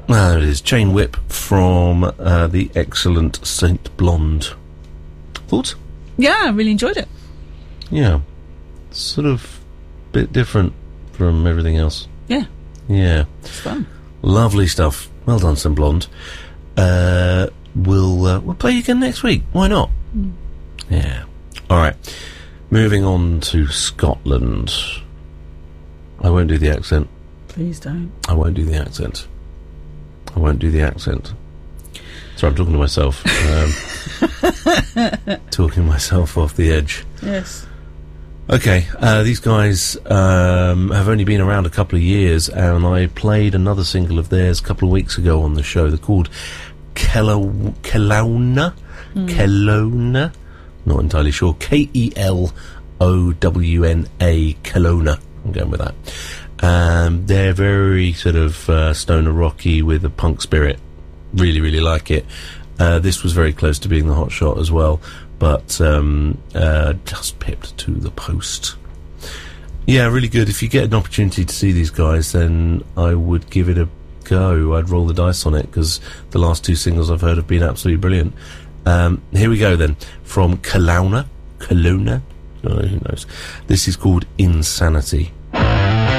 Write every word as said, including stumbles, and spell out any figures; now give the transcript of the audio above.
Ah, it is Chain Whip from uh, the excellent Saint Blonde. Thoughts? Yeah, I really enjoyed it. Yeah. Sort of a bit different from everything else. Yeah. Yeah. It's fun. Lovely stuff. Well done, Saint Blonde. Uh, we'll, uh, we'll play again next week. Why not? Mm. Yeah. All right. Moving on to Scotland. I won't do the accent. Please don't. I won't do the accent. I won't do the accent. Sorry, I'm talking to myself. Um, talking myself off the edge. Yes. Okay, uh, these guys um, have only been around a couple of years, and I played another single of theirs a couple of weeks ago on the show. They're called Kelowna. Kelowna? Mm. Kelowna? Not entirely sure. K E L O W N A, Kelowna. I'm going with that. Um, they're very sort of uh, stoner rocky with a punk spirit. Really, really like it. Uh, this was very close to being the hot shot as well, but um, uh, just pipped to the post. Yeah, really good. If you get an opportunity to see these guys, then I would give it a go. I'd roll the dice on it, because the last two singles I've heard have been absolutely brilliant. Um, here we go then, from Kelowna. Kelowna? No, who knows? This is called Insanity.